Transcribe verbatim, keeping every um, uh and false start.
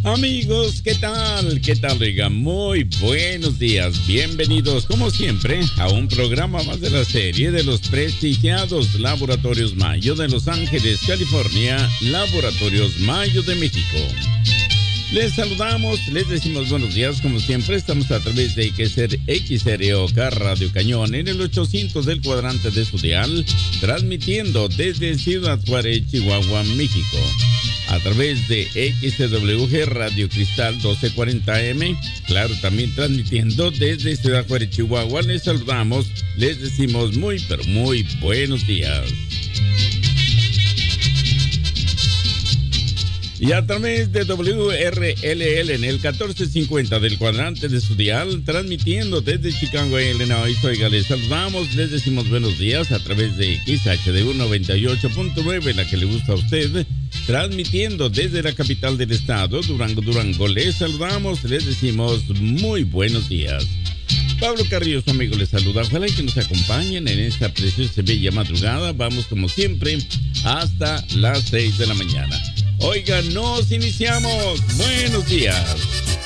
Amigos, ¿qué tal? ¿Qué tal, oiga? Muy buenos días. Bienvenidos, como siempre, a un programa más de la serie de los prestigiados Laboratorios Mayo de Los Ángeles, California, Laboratorios Mayo de México. Les saludamos, les decimos buenos días, como siempre, estamos a través de X R O K Radio Cañón en el ochocientos del cuadrante de su dial, transmitiendo desde Ciudad Juárez, Chihuahua, México. A través de X W G Radio Cristal doce cuarenta M, claro, también transmitiendo desde Ciudad Juárez, Chihuahua. Les saludamos, les decimos muy, pero muy buenos días. Y a través de W R L L en el catorce cincuenta del cuadrante de su dial, transmitiendo desde Chicago, Illinois. Oiga, les saludamos, les decimos buenos días a través de X H D U noventa y ocho punto nueve, la que le gusta a usted, transmitiendo desde la capital del estado, Durango, Durango. Les saludamos, les decimos muy buenos días. Pablo Carrillo, su amigo, les saluda. Ojalá que nos acompañen en esta preciosa y bella madrugada. Vamos, como siempre, hasta las seis de la mañana. Oiga, nos iniciamos. Buenos días.